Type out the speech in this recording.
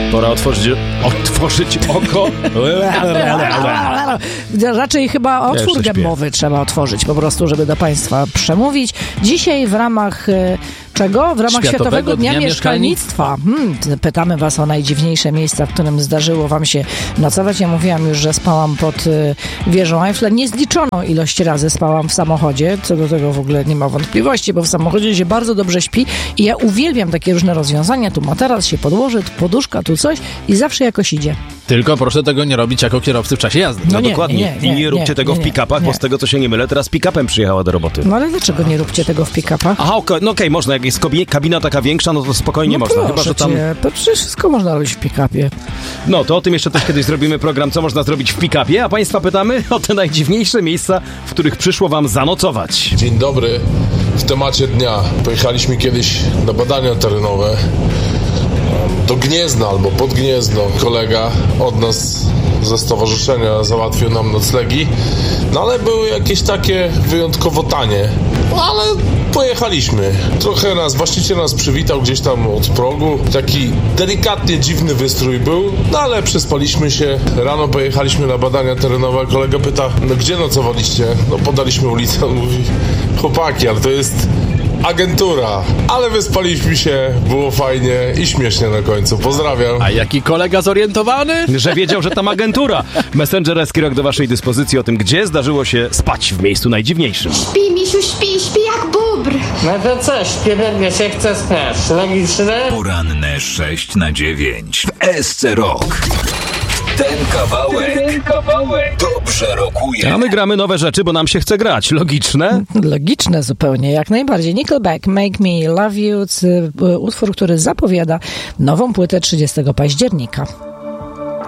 Pora otworzyć oko. Raczej chyba otwór gębowy trzeba otworzyć po prostu, żeby do Państwa przemówić. Dzisiaj w ramach czego? W ramach Światowego Dnia Mieszkalnictwa. Pytamy Was o najdziwniejsze miejsca, w którym zdarzyło Wam się nocować. Ja mówiłam już, że spałam pod wieżą Eiffla. Niezliczoną ilość razy spałam w samochodzie. Co do tego w ogóle nie ma wątpliwości, bo w samochodzie się bardzo dobrze śpi i ja uwielbiam takie różne rozwiązania. Tu materac się podłoży, tu poduszka, tu coś i zawsze jakoś idzie. Tylko proszę tego nie robić jako kierowcy w czasie jazdy. No dokładnie. I nie róbcie tego w pick-upach, bo z tego co się nie mylę, teraz pick-upem przyjechała do roboty. No ale dlaczego nie róbcie tego w pick-upach? Aha, okej, można. Jak jest kabina taka większa, no to spokojnie można. Chyba, że tam... To przecież wszystko można robić w pick-upie. No, to o tym jeszcze też kiedyś zrobimy program, co można zrobić w pick-upie, a Państwa pytamy o te najdziwniejsze miejsca, w których przyszło Wam zanocować. Dzień dobry. W temacie dnia. Pojechaliśmy kiedyś na badania terenowe do Gniezna albo pod Gniezno. Kolega od nas ze stowarzyszenia załatwił nam noclegi, no ale były jakieś takie wyjątkowo tanie. No ale pojechaliśmy. Trochę właściciel nas przywitał gdzieś tam od progu. Taki delikatnie dziwny wystrój był, no ale przespaliśmy się. Rano pojechaliśmy na badania terenowe. Kolega pyta, no gdzie nocowaliście? No podaliśmy ulicę. On mówi, chłopaki, ale to jest agentura. Ale wyspaliśmy się, było fajnie i śmiesznie na końcu. Pozdrawiam. A jaki kolega zorientowany? Że wiedział, że tam agentura. Messenger Eskirok do waszej dyspozycji o tym, gdzie zdarzyło się spać w miejscu najdziwniejszym. Śpi, misiu, śpi jak bóbr. No to co, śpiewnie się chce spać. Logiczne? Poranne 6/9 w SC Rock. Ten kawałek dobrze rokuje. A my gramy nowe rzeczy, bo nam się chce grać. Logiczne? Logiczne zupełnie, jak najbardziej. Nickelback, Make Me Love You, utwór, który zapowiada nową płytę 30 października.